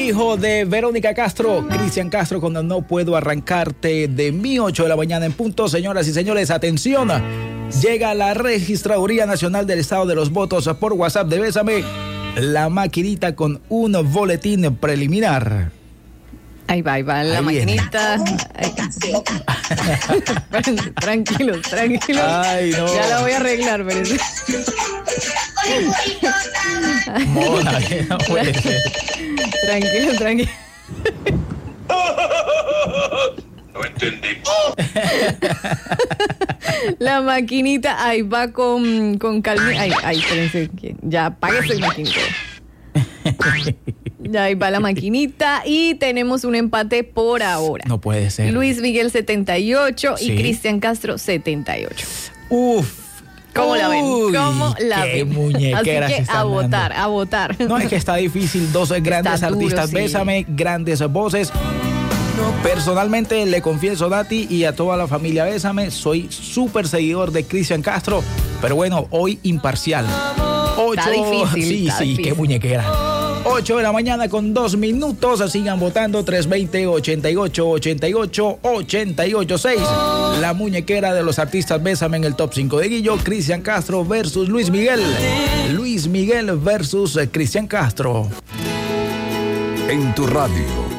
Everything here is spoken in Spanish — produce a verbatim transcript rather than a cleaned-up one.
hijo de Verónica Castro, Cristian Castro, cuando no puedo arrancarte de mí, ocho de la mañana en punto. Señoras y señores, atención. Llega la Registraduría Nacional del Estado de los Votos por WhatsApp de Bésame, la maquinita con un boletín preliminar. Ahí va, ahí va la Ahí maquinita. Tranquilos, tranquilos. Ay, no. Ya la voy a arreglar, pero sí. Mona, que no puede ser. Tranquilo, tranquilo. No entendí. La maquinita, ahí va con, con calma. Ay, ay, espérense. Ya apague esa maquinita. Ya ahí va la maquinita y tenemos un empate por ahora. No puede ser. Luis Miguel setenta y ocho Sí. y Cristian Castro setenta y ocho. Uf. ¿Cómo la ven? Uy, ¿Cómo la qué ven? muñequeras Así que están a votar, dando. a votar. No, es que está difícil. Dos grandes Está duro, artistas. sí. Bésame, grandes voces. Personalmente le confieso, Nati, y a toda la familia Bésame, soy súper seguidor de Cristian Castro, pero bueno, hoy imparcial. Ocho, Está difícil, sí, está sí, difícil. qué muñequera. ocho de la mañana con dos minutos, sigan votando tres veinte, ochenta y ocho, ochenta y ocho, ochenta y ocho, seis. La muñequera de los artistas Bésame en el top cinco de Guillo, Cristian Castro versus Luis Miguel. Luis Miguel versus Cristian Castro. En tu radio.